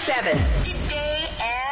107. Today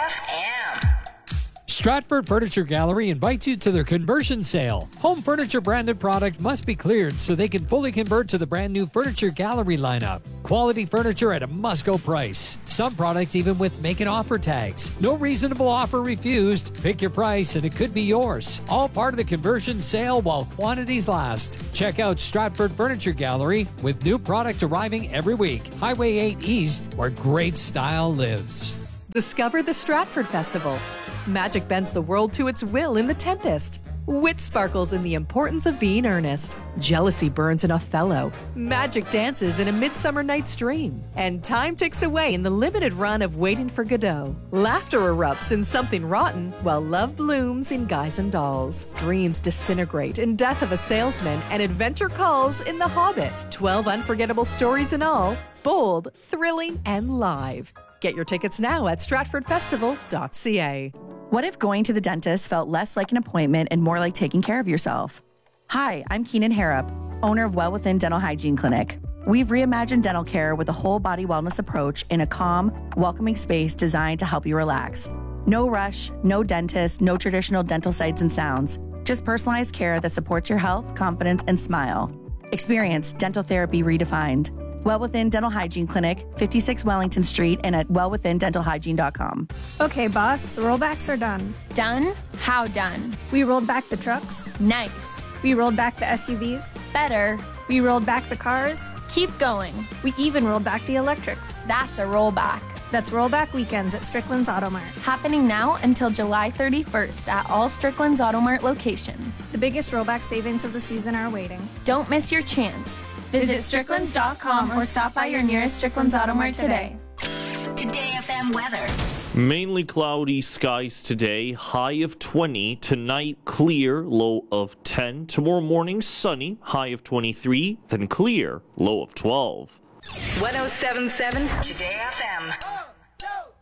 FM. Stratford Furniture Gallery invites you to their conversion sale. Home furniture branded product must be cleared so they can fully convert to the brand new Furniture Gallery lineup. Quality furniture at a must-go price. Some products even with make an offer tags. No reasonable offer refused. Pick your price and it could be yours. All part of the conversion sale while quantities last. Check out Stratford Furniture Gallery with new product arriving every week. Highway 8 East, where great style lives. Discover the Stratford Festival. Magic bends the world to its will in The Tempest. Wit sparkles in the importance of being earnest. Jealousy burns in Othello. Magic dances in A Midsummer Night's Dream. And time ticks away in the limited run of Waiting for Godot. Laughter erupts in Something Rotten, while love blooms in Guys and Dolls. Dreams disintegrate in Death of a Salesman, and adventure calls in The Hobbit. 12 unforgettable stories in all. Bold, thrilling, and live. Get your tickets now at stratfordfestival.ca. What if going to the dentist felt less like an appointment and more like taking care of yourself? Hi, I'm Keenan Harrop, owner of Well Within Dental Hygiene Clinic. We've reimagined dental care with a whole body wellness approach in a calm, welcoming space designed to help you relax. No rush, no dentist, no traditional dental sights and sounds. Just personalized care that supports your health, confidence, and smile. Experience dental therapy redefined. Well Within Dental Hygiene Clinic, 56 Wellington Street, and at wellwithindentalhygiene.com. Okay, boss, the rollbacks are done. Done? How done? We rolled back the trucks. Nice. We rolled back the SUVs. Better. We rolled back the cars. Keep going. We even rolled back the electrics. That's a rollback. That's rollback weekends at Strickland's Automart. Happening now until July 31st at all Strickland's Automart locations. The biggest rollback savings of the season are waiting. Don't miss your chance. Visit stricklands.com or stop by your nearest Strickland's Automart today. Today FM weather. Mainly cloudy skies today, high of 20. Tonight, clear, low of 10. Tomorrow morning, sunny, high of 23. Then clear, low of 12. 1077. Today FM.